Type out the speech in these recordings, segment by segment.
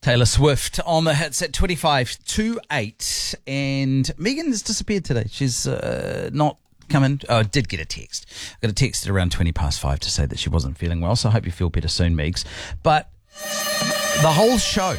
Taylor Swift on the hits at 25 to 8. And Megan has disappeared today. She's not coming. Oh, I did get a text. I got a text at around 20 past 5 to say that she wasn't feeling well. So I hope you feel better soon, Megs. But the whole show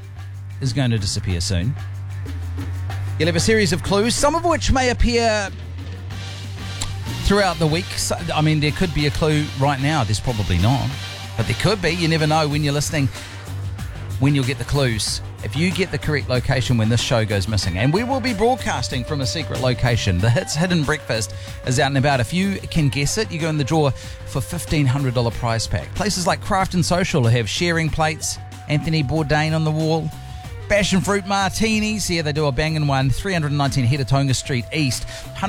is going to disappear soon. You'll have a series of clues, some of which may appear throughout the week. So, I mean, there could be a clue right now. There's probably not. But there could be. You never know when you're listening when you'll get the clues. If you get the correct location when this show goes missing. And we will be broadcasting from a secret location. The Hits Hidden Breakfast is out and about. If you can guess it, you go in the draw for $1,500 prize pack. Places like Craft and Social have sharing plates, Anthony Bourdain on the wall, Passion Fruit Martinis. Yeah, they do a banging one. 319 Hetatonga Street East.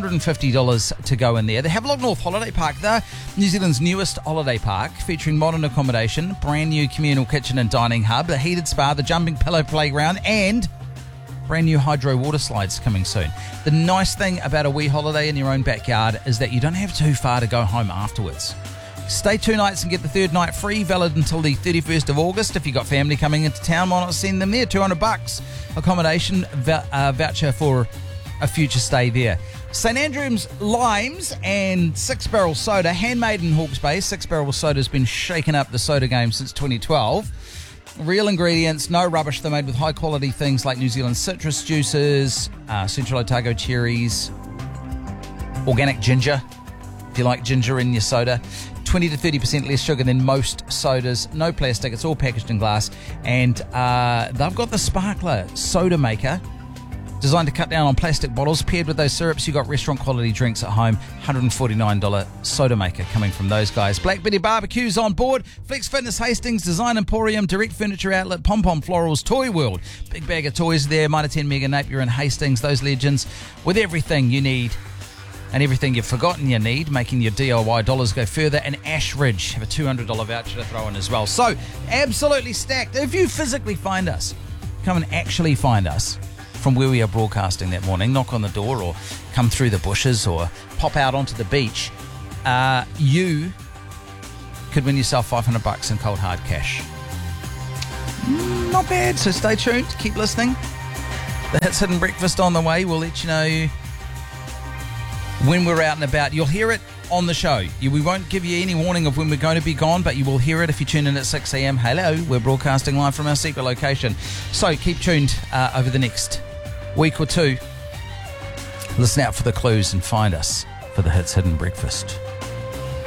$150 to go in there. The Havelock North Holiday Park, the New Zealand's newest holiday park, featuring modern accommodation, brand new communal kitchen and dining hub, the heated spa, the jumping pillow playground, and brand new hydro water slides coming soon. The nice thing about a wee holiday in your own backyard is that you don't have too far to go home afterwards. Stay 2 nights and get the third night free, valid until the 31st of August. If you've got family coming into town, why not send them there? $200 accommodation voucher for a future stay there. St Andrew's Limes and Six Barrel Soda, handmade in Hawke's Bay. Six Barrel Soda has been shaking up the soda game since 2012. Real ingredients, no rubbish. They're made with high quality things like New Zealand citrus juices, Central Otago cherries, organic ginger, if you like ginger in your soda. 20 to 30% less sugar than most sodas. No plastic. It's all packaged in glass. And they've got the Sparkler soda maker, designed to cut down on plastic bottles. Paired with those syrups, you got restaurant quality drinks at home. $149 soda maker coming from those guys. Black Betty Barbecues on board. Flex Fitness Hastings, Design Emporium, Direct Furniture Outlet, Pom Pom Florals, Toy World. Big bag of toys there. Mitre 10 Mega Napier and Hastings. Those legends with everything you need and everything you've forgotten you need, making your DIY dollars go further. And Ash Ridge have a $200 voucher to throw in as well. So, absolutely stacked. If you physically find us, come and actually find us from where we are broadcasting that morning, knock on the door or come through the bushes or pop out onto the beach, you could win yourself $500 in cold hard cash. Not bad, so stay tuned, keep listening. The Hits Hidden Breakfast on the way. We'll let you know when we're out and about. You'll hear it on the show. We won't give you any warning of when we're going to be gone, but you will hear it if you tune in at 6 a.m. Hello, we're broadcasting live from our secret location. So keep tuned over the next week or two. Listen out for the clues and find us for the Hits Hidden Breakfast.